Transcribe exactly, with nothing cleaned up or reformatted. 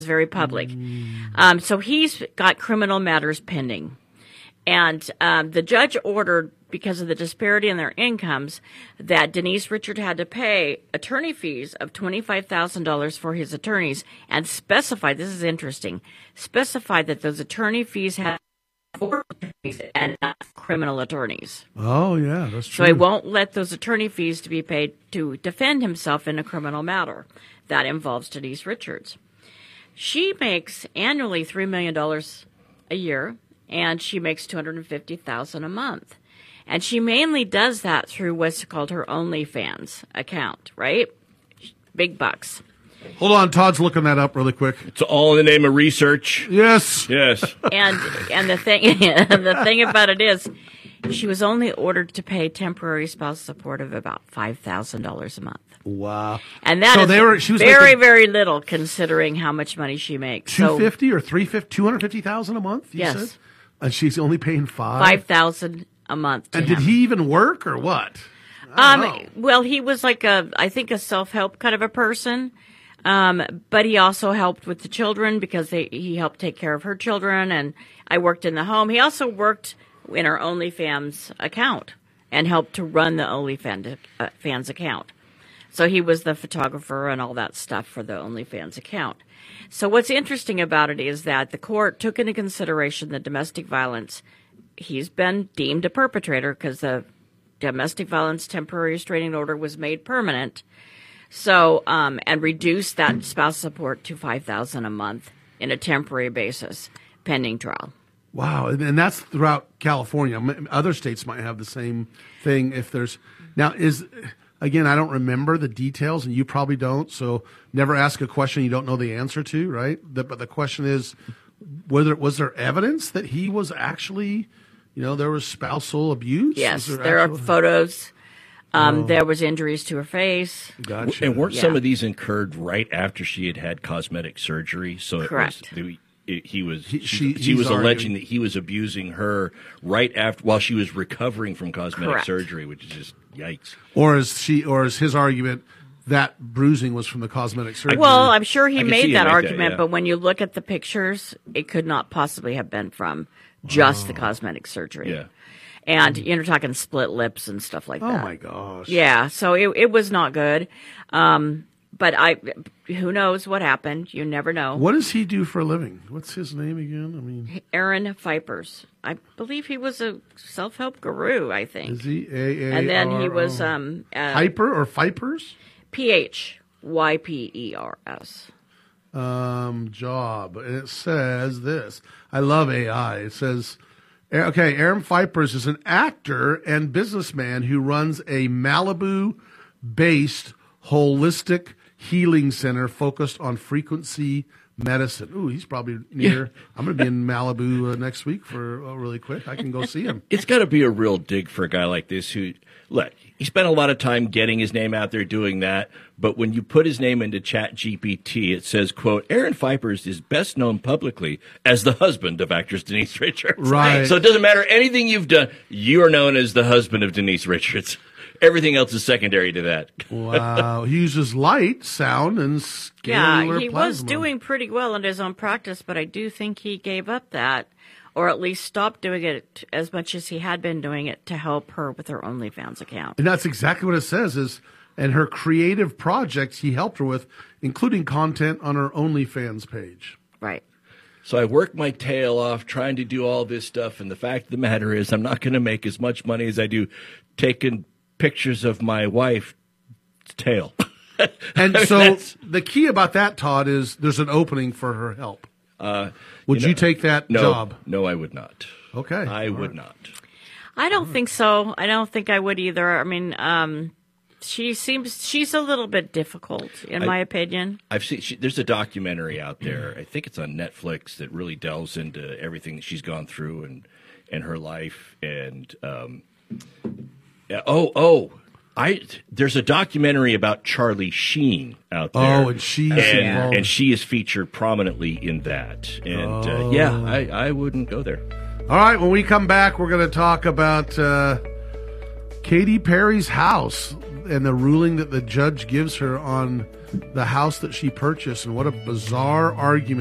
very public. Um, so he's got criminal matters pending. And um, the judge ordered, because of the disparity in their incomes, that Denise Richard had to pay attorney fees of twenty-five thousand dollars for his attorneys, and specified, this is interesting, specified that those attorney fees had for attorneys and not criminal attorneys. Oh, yeah, that's true. So he won't let those attorney fees to be paid to defend himself in a criminal matter. That involves Denise Richards. She makes annually three million dollars a year, and she makes two hundred fifty thousand dollars a month. And she mainly does that through what's called her OnlyFans account, right? Big bucks. Hold on, Todd's looking that up really quick. It's all in the name of research. Yes. Yes. And and the thing the thing about it is, she was only ordered to pay temporary spouse support of about five thousand dollars a month. Wow. And that so is they were, she was very, very little considering how much money she makes. two hundred fifty thousand dollars or three hundred fifty thousand dollars, two hundred fifty thousand dollars a month, you Yes. said? And she's only paying five? five thousand dollars a month to And him. did he even work or what? I Um, don't know. well, he was like a, I think, a self-help kind of a person. Um, but he also helped with the children because they, he helped take care of her children, and I worked in the home. He also worked in our OnlyFans account and helped to run the OnlyFans uh, fans account. So he was the photographer and all that stuff for the OnlyFans account. So what's interesting about it is that the court took into consideration the domestic violence. He's been deemed a perpetrator because the domestic violence temporary restraining order was made permanent. So, um, and reduced that spouse support to five thousand dollars a month in a temporary basis, pending trial. Wow, and, and that's throughout California. M- Other states might have the same thing. If there's now is again, I don't remember the details, and you probably don't. So never ask a question you don't know the answer to, right? The, but the question is, whether was there evidence that he was actually, you know, there was spousal abuse? Yes, Was there actual- are photos. Um, Oh. There was injuries to her face. Gotcha. And weren't Yeah. some of these incurred right after she had had cosmetic surgery? So Correct. It was, it, he was He- she, she- she was he's arguing- alleging that he was abusing her right after while she was recovering from cosmetic Correct. surgery, which is just yikes. Or is she? Or is his argument that bruising was from the cosmetic surgery? Well, I'm sure he I can see made it that like that, argument, yeah. but when you look at the pictures, it could not possibly have been from just the cosmetic surgery. Yeah. And you're talking split lips and stuff like oh that. my gosh. Yeah, so it it was not good. Um, but I, who knows what happened? You never know. What does he do for a living? What's his name again? I mean, Aaron Vipers. I believe he was a self-help guru, I think. is he A A? And then he was um, uh, Hyper or Vipers? P H Y P E R S. Um, job, and it says this. I love A I. It says, okay, Aaron Vipers is an actor and businessman who runs a Malibu-based holistic healing center focused on frequency medicine. Ooh, he's probably near. I'm going to be in Malibu uh, next week for uh, really quick. I can go see him. It's got to be a real dig for a guy like this who, look, he spent a lot of time getting his name out there doing that. But when you put his name into Chat G P T, it says, quote, Aaron Vipers is best known publicly as the husband of actress Denise Richards. Right. So it doesn't matter anything you've done. You are known as the husband of Denise Richards. Everything else is secondary to that. Wow. He uses light, sound, and scalar Yeah, he was plasma. doing pretty well in his own practice, but I do think he gave up that, or at least stopped doing it as much as he had been doing it to help her with her OnlyFans account. And that's exactly what it says is, and her creative projects he helped her with, including content on her OnlyFans page. Right. So I worked my tail off trying to do all this stuff, and the fact of the matter is I'm not going to make as much money as I do taking pictures of my wife's tail. And I mean, so that's- the key about that, Todd, is there's an opening for her help. Uh, Would you, know, take that no, job? No, I would not. Okay. I All would right. not. I don't think so. I don't think I would either. I mean, um, she seems, she's a little bit difficult, in I- my opinion. I've seen. She, there's a documentary out there. I think it's on Netflix that really delves into everything that she's gone through and and her life. And um, yeah, oh, oh, I there's a documentary about Charlie Sheen out there. Oh, and she's and, involved. and she is featured prominently in that. And uh, Oh. yeah, I, I wouldn't go there. All right, when we come back, we're going to talk about uh, Katy Perry's house. and the ruling that the judge gives her on the house that she purchased, and what a bizarre argument